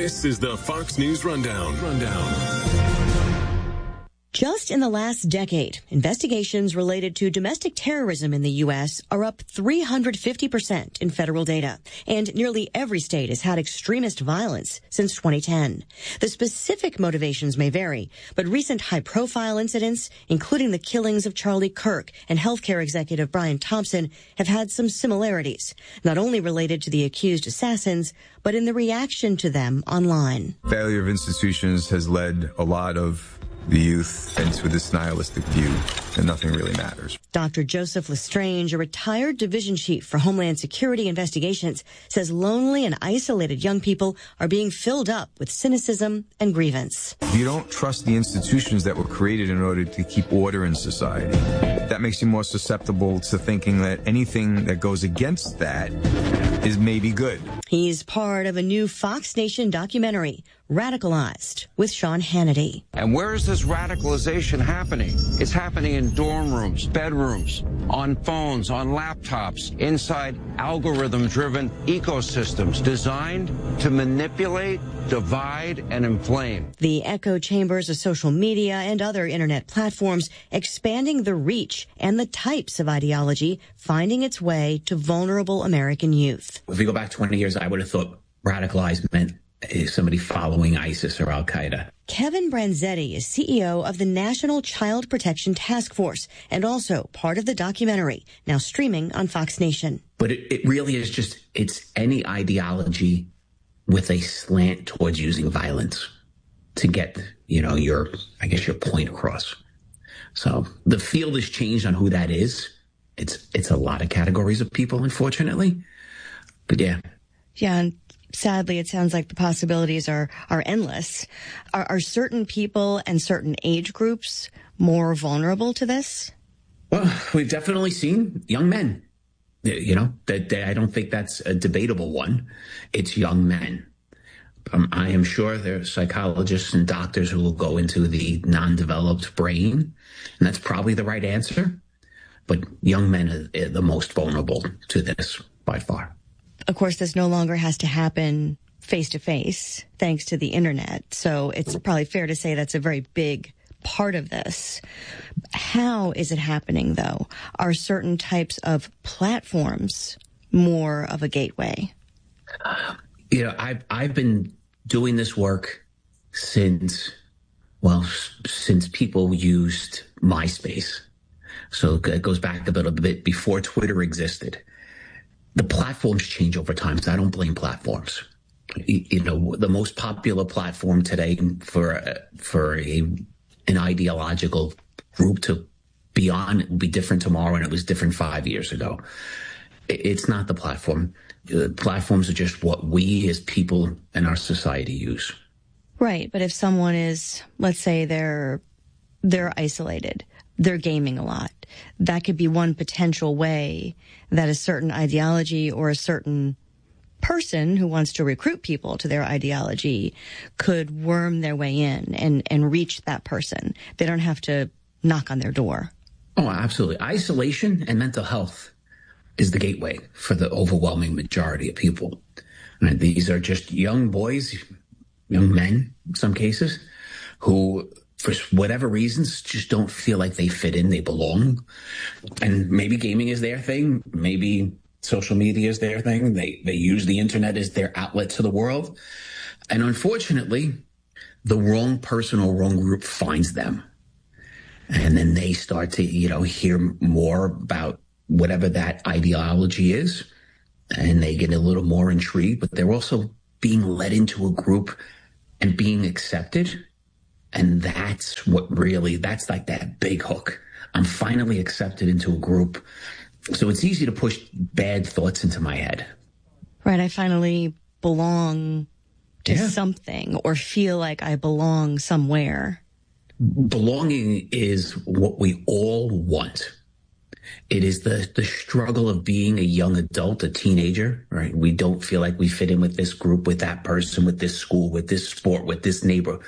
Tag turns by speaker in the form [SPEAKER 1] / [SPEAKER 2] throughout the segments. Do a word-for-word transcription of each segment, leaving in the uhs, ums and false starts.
[SPEAKER 1] This is the Fox News Rundown. Rundown.
[SPEAKER 2] Just in the last decade, investigations related to domestic terrorism in the U S are up three hundred fifty percent in federal data, and nearly every state has had extremist violence since twenty ten. The specific motivations may vary, but recent high-profile incidents, including the killings of Charlie Kirk and healthcare executive Brian Thompson, have had some similarities, not only related to the accused assassins, but in the reaction to them online.
[SPEAKER 3] Failure of institutions has led a lot of the youth into this nihilistic view that nothing really matters.
[SPEAKER 2] Doctor Joseph Lestrange, a retired division chief for Homeland Security Investigations, says lonely and isolated young people are being filled up with cynicism and grievance.
[SPEAKER 3] You don't trust the institutions that were created in order to keep order in society. That makes you more susceptible to thinking that anything that goes against that is maybe good.
[SPEAKER 2] He's part of a new Fox Nation documentary, Radicalized, with Sean Hannity.
[SPEAKER 4] And where is this radicalization happening? It's happening in dorm rooms, bedrooms, on phones, on laptops, inside algorithm-driven ecosystems designed to manipulate, divide, and inflame.
[SPEAKER 2] The echo chambers of social media and other internet platforms expanding the reach and the types of ideology finding its way to vulnerable American youth.
[SPEAKER 5] If we go back twenty years, I would have thought radicalized meant somebody following ISIS or Al-Qaeda.
[SPEAKER 2] Kevin Branzetti is C E O of the National Child Protection Task Force and also part of the documentary, now streaming on Fox Nation.
[SPEAKER 5] But it, it really is just, it's any ideology with a slant towards using violence to get, you know, your, I guess, your point across. So the field has changed on who that is. It's, it's a lot of categories of people, unfortunately. But yeah.
[SPEAKER 2] Yeah, and sadly, it sounds like the possibilities are, are endless. Are, are certain people and certain age groups more vulnerable to this?
[SPEAKER 5] Well, we've definitely seen young men. You know, that, that I don't think that's a debatable one. It's young men. Um, I am sure there are psychologists and doctors who will go into the non-developed brain, and that's probably the right answer. But young men are the most vulnerable to this by far.
[SPEAKER 2] Of course, this no longer has to happen face-to-face, thanks to the internet. So it's probably fair to say that's a very big part of this. How is it happening, though? Are certain types of platforms more of a gateway?
[SPEAKER 5] You know, I've, I've been doing this work since, well, since people used MySpace. So it goes back a little bit before Twitter existed. The platforms change over time, so I don't blame platforms. You know, the most popular platform today for for a an ideological group to be on will be different tomorrow, and it was different five years ago. It's not the platform. The platforms are just what we as people in our society use.
[SPEAKER 2] Right, but if someone is, let's say they're they're isolated, they're gaming a lot, that could be one potential way that a certain ideology or a certain person who wants to recruit people to their ideology could worm their way in and, and reach that person. They don't have to knock on their door.
[SPEAKER 5] Oh, absolutely. Isolation and mental health is the gateway for the overwhelming majority of people. And these are just young boys, young men, in some cases, who for whatever reasons, just don't feel like they fit in, they belong. And maybe gaming is their thing. Maybe social media is their thing. They they use the internet as their outlet to the world. And unfortunately, the wrong person or wrong group finds them. And then they start to, you know, hear more about whatever that ideology is. And they get a little more intrigued, but they're also being led into a group and being accepted. And that's what really, that's like that big hook. I'm finally accepted into a group. So it's easy to push bad thoughts into my head.
[SPEAKER 2] Right. I finally belong to
[SPEAKER 5] yeah.
[SPEAKER 2] something or feel like I belong somewhere.
[SPEAKER 5] Belonging is what we all want. It is the, the struggle of being a young adult, a teenager, right? We don't feel like we fit in with this group, with that person, with this school, with this sport, with this neighbor.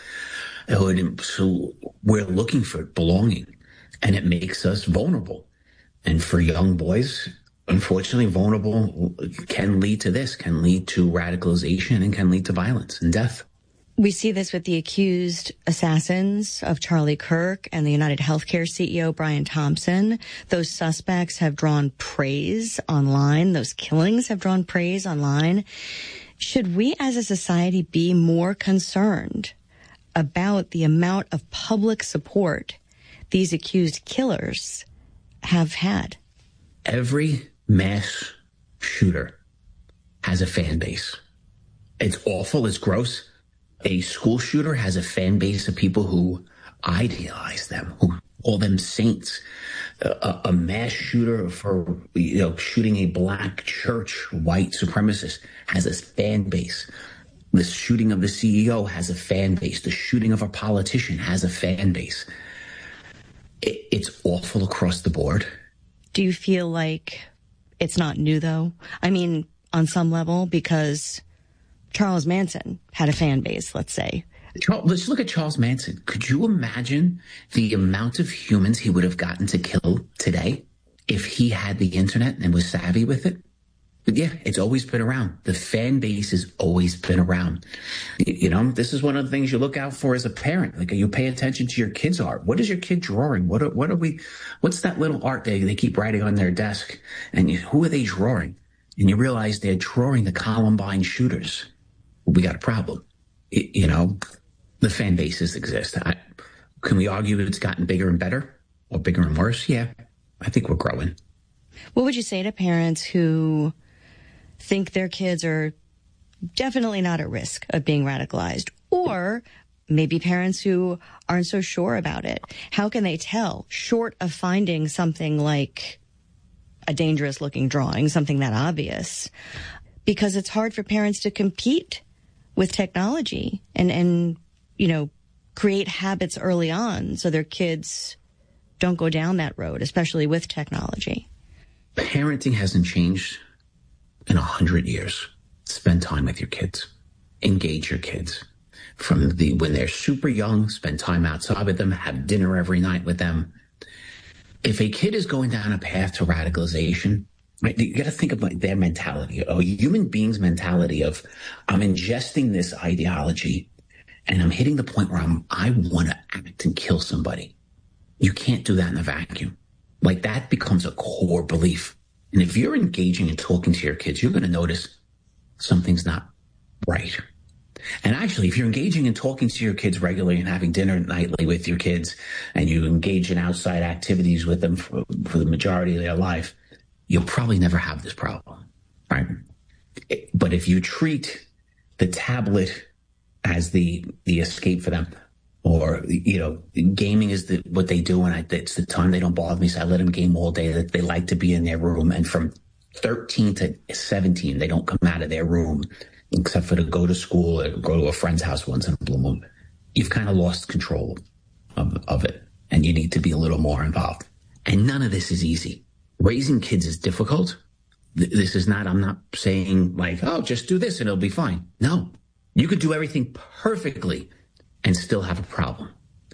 [SPEAKER 5] So we're looking for belonging, and it makes us vulnerable. And for young boys, unfortunately, vulnerable can lead to this, can lead to radicalization, and can lead to violence and death.
[SPEAKER 2] We see this with the accused assassins of Charlie Kirk and the United Healthcare C E O, Brian Thompson. Those suspects have drawn praise online. Those killings have drawn praise online. Should we as a society be more concerned about the amount of public support these accused killers have had?
[SPEAKER 5] Every mass shooter has a fan base. It's awful. It's gross. A school shooter has a fan base of people who idealize them, who call them saints. A, a mass shooter for, you know, shooting a black church, white supremacist, has a fan base. The shooting of the C E O has a fan base. The shooting of a politician has a fan base. It, it's awful across the board.
[SPEAKER 2] Do you feel like it's not new, though? I mean, on some level, because Charles Manson had a fan base, let's say.
[SPEAKER 5] Let's look at Charles Manson. Could you imagine the amount of humans he would have gotten to kill today if he had the internet and was savvy with it? But yeah, it's always been around. The fan base has always been around. You know, this is one of the things you look out for as a parent. Like, you pay attention to your kid's art. What is your kid drawing? What are, what are we, what's that little art they, they keep writing on their desk? And you, who are they drawing? And you realize they're drawing the Columbine shooters. We got a problem. It, you know, the fan bases exist. I, can we argue that it's gotten bigger and better or bigger and worse? Yeah, I think we're growing.
[SPEAKER 2] What would you say to parents who think their kids are definitely not at risk of being radicalized, or maybe parents who aren't so sure about it? How can they tell, short of finding something like a dangerous looking drawing, something that obvious? Because it's hard for parents to compete with technology and, and, you know, create habits early on so their kids don't go down that road, especially with technology.
[SPEAKER 5] Parenting hasn't changed in a hundred years. Spend time with your kids. Engage your kids. From the when they're super young, spend time outside with them, have dinner every night with them. If a kid is going down a path to radicalization, right, you got to think about their mentality, a human being's mentality of, I'm ingesting this ideology and I'm hitting the point where I'm, I want to act and kill somebody. You can't do that in a vacuum. Like, that becomes a core belief. And if you're engaging and talking to your kids, you're going to notice something's not right. And actually, if you're engaging and talking to your kids regularly and having dinner nightly with your kids, and you engage in outside activities with them for, for the majority of their life, you'll probably never have this problem, right? But if you treat the tablet as the the escape for them, or, you know, gaming is the, what they do, and I, it's the time they don't bother me, so I let them game all day. That they like to be in their room, and from thirteen to seventeen, they don't come out of their room except for to go to school or go to a friend's house once in a blue moon. You've kind of lost control of, of it, and you need to be a little more involved. And none of this is easy. Raising kids is difficult. This is not, I'm not saying like, oh, just do this and it'll be fine. No, you could do everything perfectly and still have a problem.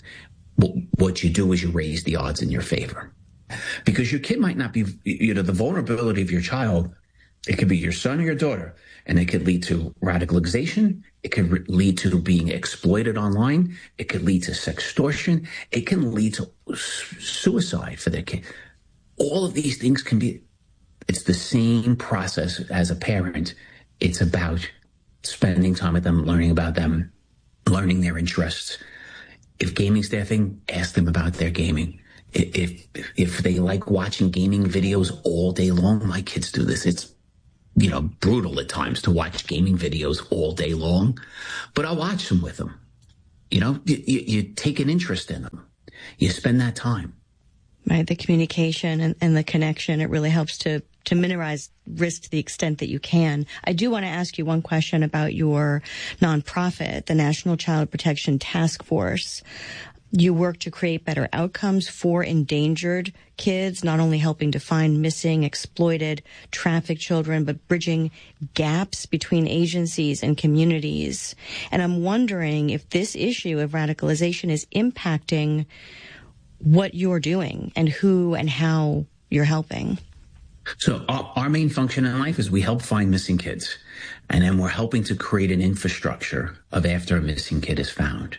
[SPEAKER 5] What you do is you raise the odds in your favor, because your kid might not be, you know, the vulnerability of your child. It could be your son or your daughter, and it could lead to radicalization. It could re- lead to being exploited online. It could lead to sextortion. It can lead to suicide for their kid. All of these things can be, it's the same process as a parent. It's about spending time with them, learning about them, learning their interests. If gaming's their thing, ask them about their gaming. If, if they like watching gaming videos all day long, my kids do this. It's, you know, brutal at times to watch gaming videos all day long, but I'll watch them with them. You know, you, you take an interest in them. You spend that time.
[SPEAKER 2] Right, the communication and, and the connection, it really helps to, to minimize risk to the extent that you can. I do want to ask you one question about your nonprofit, the National Child Protection Task Force. You work to create better outcomes for endangered kids, not only helping to find missing, exploited, trafficked children, but bridging gaps between agencies and communities. And I'm wondering if this issue of radicalization is impacting what you're doing and who and how you're helping.
[SPEAKER 5] So our, our main function in life is we help find missing kids. And then we're helping to create an infrastructure of after a missing kid is found.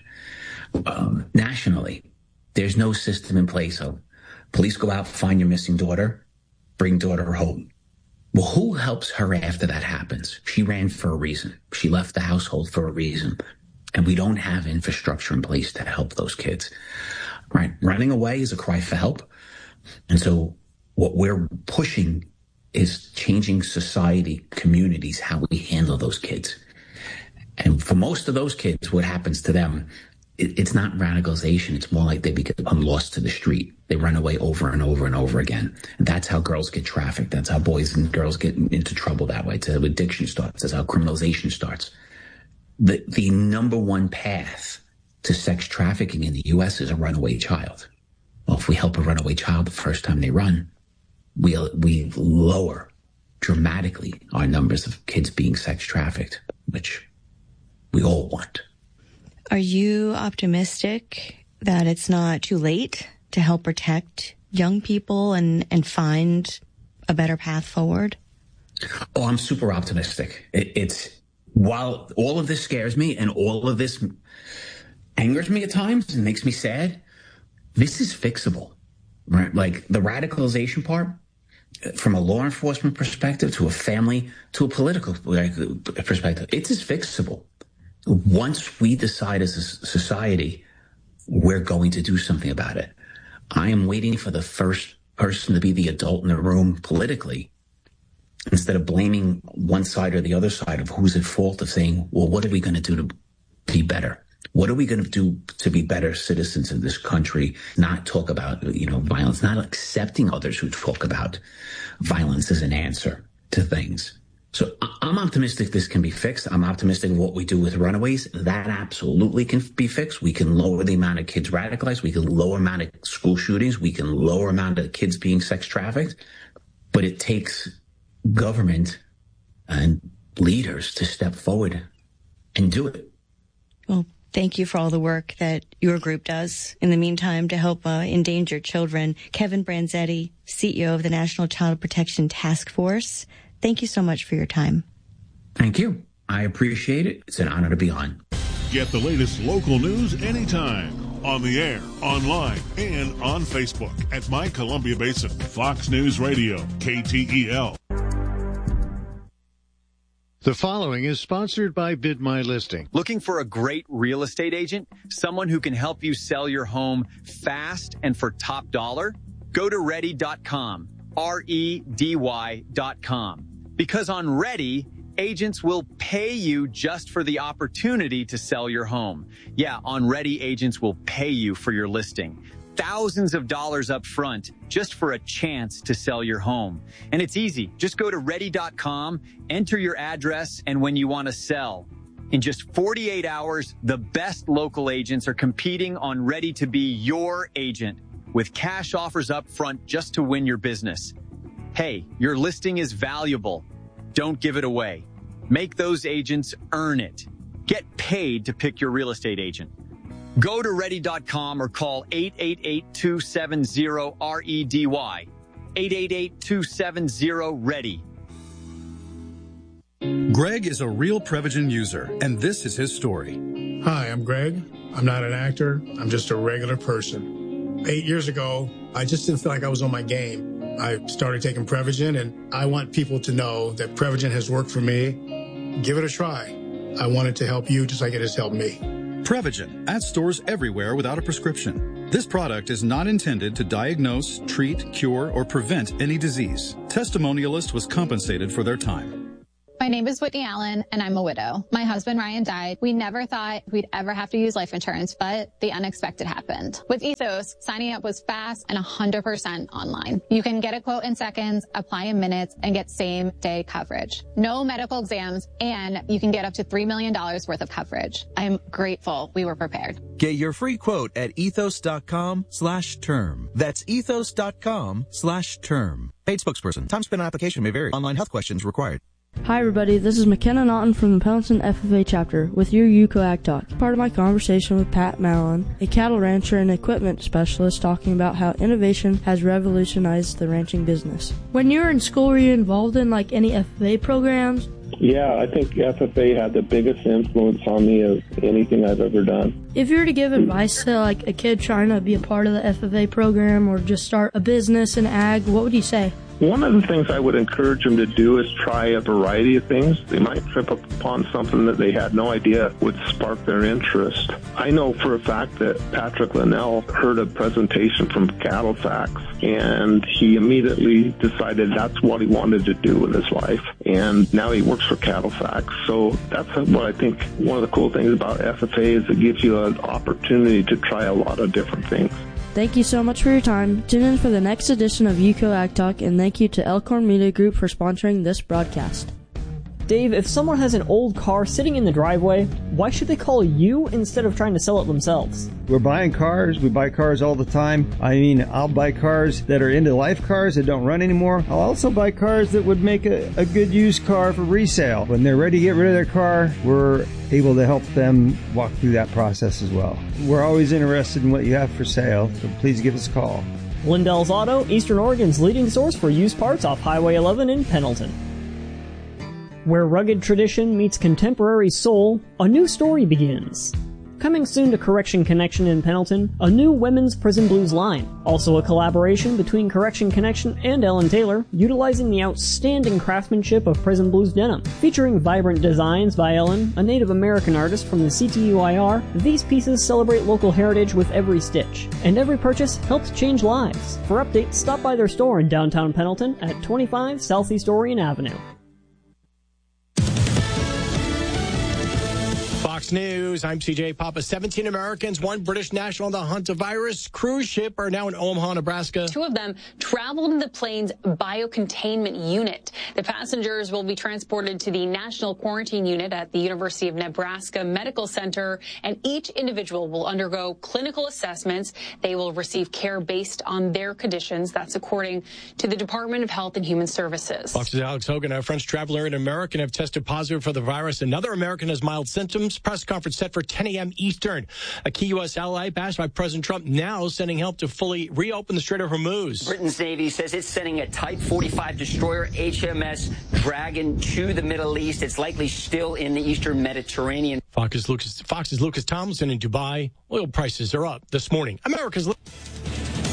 [SPEAKER 5] Um, nationally, there's no system in place of police go out, find your missing daughter, bring daughter home. Well, who helps her after that happens? She ran for a reason. She left the household for a reason. And we don't have infrastructure in place to help those kids. Right? Running away is a cry for help. And so what we're pushing is changing society, communities, how we handle those kids. And for most of those kids, what happens to them, it, it's not radicalization. It's more like they become lost to the street. They run away over and over and over again. And that's how girls get trafficked. That's how boys and girls get into trouble that way. That's how addiction starts. That's how criminalization starts. The, the number one path to sex trafficking in the U S is a runaway child. Well, if we help a runaway child the first time they run, we we lower dramatically our numbers of kids being sex trafficked, which we all want.
[SPEAKER 2] Are you optimistic that it's not too late to help protect young people and, and find a better path forward?
[SPEAKER 5] Oh, I'm super optimistic. It, it's while all of this scares me and all of this angers me at times and makes me sad, this is fixable, right? Like the radicalization part, from a law enforcement perspective to a family to a political perspective, it is fixable. Once we decide as a society, we're going to do something about it. I am waiting for the first person to be the adult in the room politically, instead of blaming one side or the other side of who's at fault, of saying, well, what are we going to do to be better? What are we going to do to be better citizens in this country? Not talk about, you know, violence, not accepting others who talk about violence as an answer to things. So I'm optimistic this can be fixed. I'm optimistic of what we do with runaways. That absolutely can be fixed. We can lower the amount of kids radicalized. We can lower amount of school shootings. We can lower amount of kids being sex trafficked. But it takes government and leaders to step forward and do it.
[SPEAKER 2] Well, thank you for all the work that your group does in the meantime to help uh, endangered children. Kevin Branzetti, C E O of the National Child Protection Task Force. Thank you so much for your time.
[SPEAKER 5] Thank you. I appreciate it. It's an honor to be on.
[SPEAKER 1] Get the latest local news anytime. On the air, online, and on Facebook at My Columbia Basin. Fox News Radio, K T E L.
[SPEAKER 6] The following is sponsored by Bid My Listing.
[SPEAKER 7] Looking for a great real estate agent? Someone who can help you sell your home fast and for top dollar? Go to ready dot com, R E D Y dot com. Because on Ready, agents will pay you just for the opportunity to sell your home. Yeah, on Ready, agents will pay you for your listing. Thousands of dollars up front just for a chance to sell your home. And it's easy. Just go to ready dot com, enter your address and when you want to sell. In just forty-eight hours, the best local agents are competing on Ready to be your agent with cash offers up front just to win your business. Hey, your listing is valuable. Don't give it away. Make those agents earn it. Get paid to pick your real estate agent. Go to ready dot com or call eight eight eight, two seven zero, R E D Y. eight eight eight, two seven zero, READY.
[SPEAKER 8] Greg is a real Prevagen user, and this is his story.
[SPEAKER 9] Hi, I'm Greg. I'm not an actor. I'm just a regular person. Eight years ago, I just didn't feel like I was on my game. I started taking Prevagen, and I want people to know that Prevagen has worked for me. Give it a try. I want it to help you just like it has helped me.
[SPEAKER 8] Prevagen, at stores everywhere without a prescription. This product is not intended to diagnose, treat, cure, or prevent any disease. Testimonialist was compensated for their time.
[SPEAKER 10] My name is Whitney Allen, and I'm a widow. My husband, Ryan, died. We never thought we'd ever have to use life insurance, but the unexpected happened. With Ethos, signing up was fast and one hundred percent online. You can get a quote in seconds, apply in minutes, and get same-day coverage. No medical exams, and you can get up to three million dollars worth of coverage. I'm grateful we were prepared.
[SPEAKER 11] Get your free quote at ethos.com slash term. That's ethos.com slash term. Paid spokesperson. Time spent on application may vary. Online health questions required.
[SPEAKER 12] Hi everybody, this is McKenna Naughton from the Pendleton F F A chapter with your UCO Ag Talk. Part of my conversation with Pat Mallon, a cattle rancher and equipment specialist, talking about how innovation has revolutionized the ranching business. When you were in school, were you involved in like any F F A programs?
[SPEAKER 13] Yeah, I think F F A had the biggest influence on me of anything I've ever done.
[SPEAKER 12] If you were to give advice to like a kid trying to be a part of the F F A program or just start a business in ag, what would you say?
[SPEAKER 13] One of the things I would encourage them to do is try a variety of things. They might trip up upon something that they had no idea would spark their interest. I know for a fact that Patrick Linnell heard a presentation from CattleFax, and he immediately decided that's what he wanted to do in his life. And now he works for CattleFax. So that's what I think one of the cool things about F F A is it gives you an opportunity to try a lot of different things.
[SPEAKER 12] Thank you so much for your time. Tune in for the next edition of UCO Ag Talk, and thank you to Elkhorn Media Group for sponsoring this broadcast.
[SPEAKER 14] Dave, if someone has an old car sitting in the driveway, why should they call you instead of trying to sell it themselves?
[SPEAKER 15] We're buying cars. We buy cars all the time. I mean, I'll buy cars that are end-of-life cars that don't run anymore. I'll also buy cars that would make a, a good used car for resale. When they're ready to get rid of their car, we're able to help them walk through that process as well. We're always interested in what you have for sale, so please give us a call.
[SPEAKER 14] Lindell's Auto, Eastern Oregon's leading source for used parts off Highway eleven in Pendleton. Where rugged tradition meets contemporary soul, a new story begins. Coming soon to Correction Connection in Pendleton, a new women's prison blues line. Also a collaboration between Correction Connection and Ellen Taylor, utilizing the outstanding craftsmanship of prison blues denim. Featuring vibrant designs by Ellen, a Native American artist from the C T U I R, these pieces celebrate local heritage with every stitch. And every purchase helps change lives. For updates, stop by their store in downtown Pendleton at twenty-five Southeast Orion Avenue.
[SPEAKER 16] Fox News, I'm C J Papa. seventeen Americans, one British national on the Hantavirus cruise ship are now in Omaha, Nebraska.
[SPEAKER 17] Two of them traveled in the plane's biocontainment unit. The passengers will be transported to the National Quarantine Unit at the University of Nebraska Medical Center, and each individual will undergo clinical assessments. They will receive care based on their conditions. That's according to the Department of Health and Human Services.
[SPEAKER 16] Fox's Alex Hogan. A French traveler and an American have tested positive for the virus. Another American has mild symptoms. Press conference set for ten a.m. Eastern. A key U S ally bashed by President Trump now sending help to fully reopen the Strait of Hormuz.
[SPEAKER 18] Britain's Navy says it's sending a Type forty-five destroyer H M S Dragon to the Middle East. It's likely still in the Eastern Mediterranean.
[SPEAKER 16] Fox's Lucas, Fox's Lucas Tomlinson in Dubai. Oil prices are up this morning. America's...